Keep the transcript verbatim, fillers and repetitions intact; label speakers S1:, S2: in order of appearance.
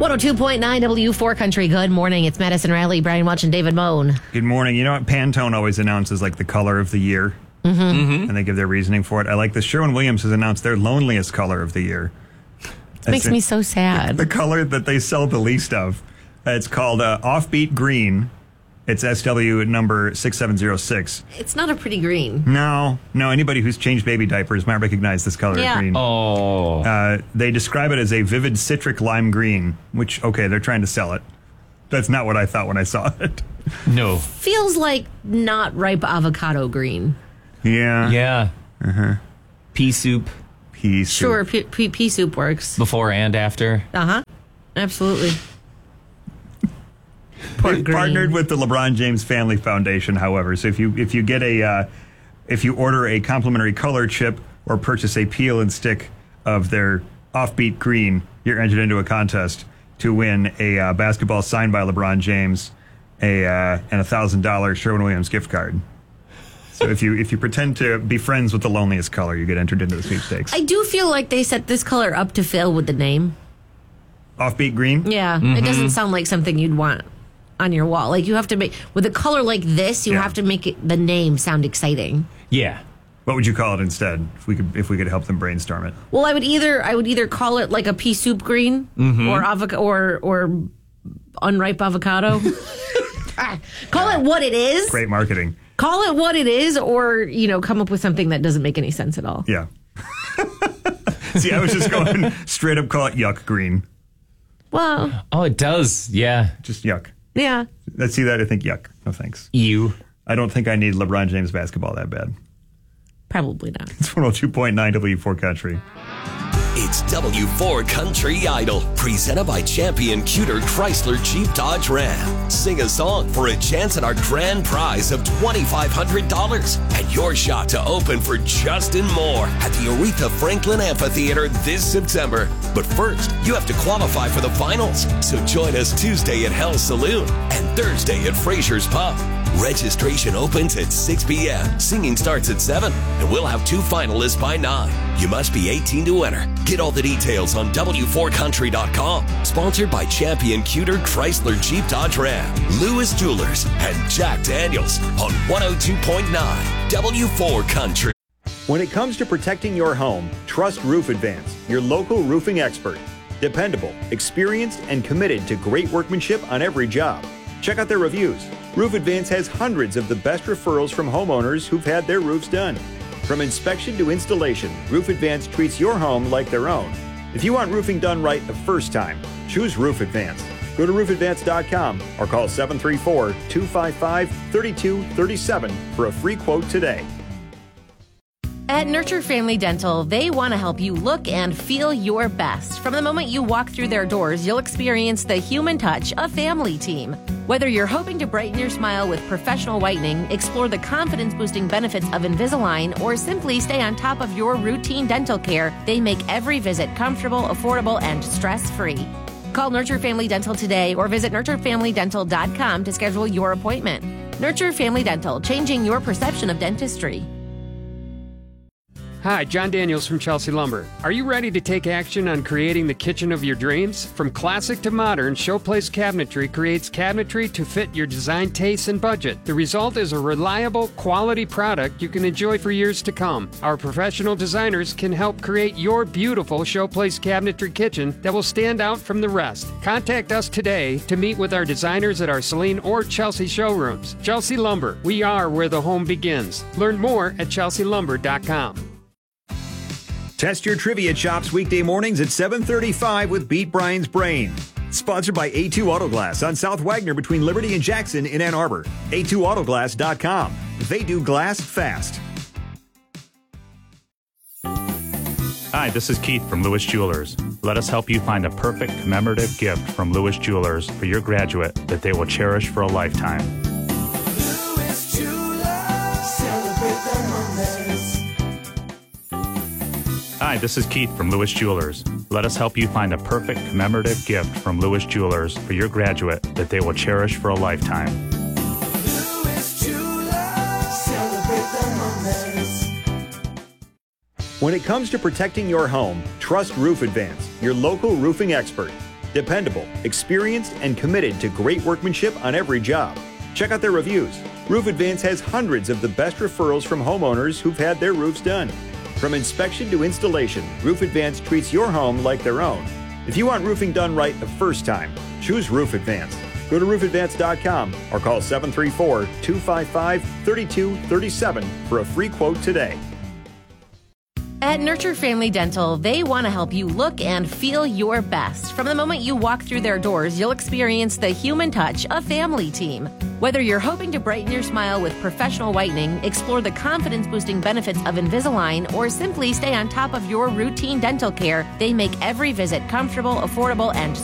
S1: one oh two point nine W four Country. Good morning. It's Madison Riley, Brian Welch, and David Moan.
S2: Good morning. You know what? Pantone always announces like the color of the year,
S1: Mm-hmm.
S2: Mm-hmm. and they give their reasoning for it. I like this. Sherwin-Williams has announced their loneliest color of the year.
S1: It makes me so sad.
S2: The color that they sell the least of. Uh, it's called uh, Offbeat Green. It's S W number six seven zero six.
S1: It's not a pretty green.
S2: No, no. Anybody who's changed baby diapers might recognize this color
S1: Yeah.
S2: of green.
S3: Oh.
S2: Uh, they describe it as a vivid citric lime green, which, okay, they're trying to sell it. That's not what I thought when I saw it.
S3: No.
S1: Feels like not ripe avocado green.
S2: Yeah.
S3: Yeah. Uh-huh. Pea soup
S2: Pea soup.
S1: Sure, pea, pea, pea soup works.
S3: before and after.
S1: Uh-huh. Absolutely. Poor
S2: We've
S1: green.
S2: partnered with the LeBron James Family Foundation, however. So if you if you get a uh, if you order a complimentary color chip or purchase a peel and stick of their Offbeat Green, you're entered into a contest to win a uh, basketball signed by LeBron James, a uh, and a thousand dollar Sherwin-Williams gift card. So if you if you pretend to be friends with the loneliest color, you get entered into the sweepstakes.
S1: I do feel like they set this color up to fail with the name.
S2: Offbeat Green.
S1: Yeah,
S2: Mm-hmm.
S1: it doesn't sound like something you'd want on your wall. Like you have to make with a color like this, you
S2: Yeah.
S1: have to make it, the name sound exciting.
S3: Yeah.
S2: What would you call it instead? If we could if we could help them brainstorm it.
S1: Well, I would either I would either call it like a pea soup green
S2: Mm-hmm.
S1: or avoc- or or unripe avocado. Ah, call it what it is.
S2: Great marketing.
S1: Call it what it is, or you know, come up with something that doesn't make any sense at all.
S2: Yeah. See, I was just going straight up call it yuck green.
S1: Well,
S3: Oh, it does. Yeah.
S2: Just yuck.
S1: yeah.
S2: Let's see that. I think yuck. No thanks.
S3: You.
S2: I don't think I need LeBron James basketball that bad.
S1: Probably not.
S2: It's one oh two point nine W four Country.
S4: It's W four Country Idol, presented by Champion Cuter Chrysler Jeep Dodge Ram. Sing a song for a chance at our grand prize of twenty-five hundred dollars and your shot to open for Justin Moore at the Aretha Franklin Amphitheater this September. But first, you have to qualify for the finals, so join us Tuesday at Hell's Saloon and Thursday at Fraser's Pub. Registration opens at six p.m. Singing starts at seven, and we'll have two finalists by nine. You must be eighteen to enter. Get all the details on W four country dot com. Sponsored by Champion Cuter Chrysler Jeep Dodge Ram, Lewis Jewelers, and Jack Daniels on one oh two point nine W four Country.
S5: When it comes to protecting your home, trust Roof Advance, your local roofing expert. Dependable, experienced, and committed to great workmanship on every job. Check out their reviews. Roof Advance has hundreds of the best referrals from homeowners who've had their roofs done. From inspection to installation, Roof Advance treats your home like their own. If you want roofing done right the first time, choose Roof Advance. Go to roof advance dot com or call seven three four, two five five, three two three seven for a free quote today.
S1: At Nurture Family Dental, they want to help you look and feel your best. From the moment you walk through their doors, you'll experience the human touch of Family Team. Whether you're hoping to brighten your smile with professional whitening, explore the confidence-boosting benefits of Invisalign, or simply stay on top of your routine dental care, they make every visit comfortable, affordable, and stress-free. Call Nurture Family Dental today or visit nurture family dental dot com to schedule your appointment. Nurture Family Dental, changing your perception of dentistry.
S6: Hi, John Daniels from Chelsea Lumber. Are you ready to take action on creating the kitchen of your dreams? From classic to modern, Showplace Cabinetry creates cabinetry to fit your design tastes and budget. The result is a reliable, quality product you can enjoy for years to come. Our professional designers can help create your beautiful Showplace Cabinetry kitchen that will stand out from the rest. Contact us today to meet with our designers at our Saline or Chelsea showrooms. Chelsea Lumber, we are where the home begins. Learn more at chelsea lumber dot com.
S5: Test your trivia chops weekday mornings at seven thirty-five with Beat Brian's Brain. Sponsored by A two Auto Glass on South Wagner between Liberty and Jackson in Ann Arbor. A two auto glass dot com. They do glass fast.
S7: Hi, this is Keith from Lewis Jewelers. Let us help you find the perfect commemorative gift from Lewis Jewelers for your graduate that they will cherish for a lifetime.
S8: Lewis Jewelers, celebrate the moments.
S7: Hi, this is Keith from Lewis Jewelers. Let us help you find the perfect commemorative gift from Lewis Jewelers for your graduate that they will cherish for a lifetime.
S8: Lewis Jewelers, celebrate the moments.
S5: When it comes to protecting your home, trust Roof Advance, your local roofing expert. Dependable, experienced, and committed to great workmanship on every job. Check out their reviews. Roof Advance has hundreds of the best referrals from homeowners who've had their roofs done. From inspection to installation, Roof Advance treats your home like their own. If you want roofing done right the first time, choose Roof Advance. Go to roof advance dot com or call seven three four, two five five, three two three seven for a free quote today.
S1: At Nurture Family Dental, they want to help you look and feel your best. From the moment you walk through their doors, you'll experience the human touch of Family Team. Whether you're hoping to brighten your smile with professional whitening, explore the confidence-boosting benefits of Invisalign, or simply stay on top of your routine dental care, they make every visit comfortable, affordable, and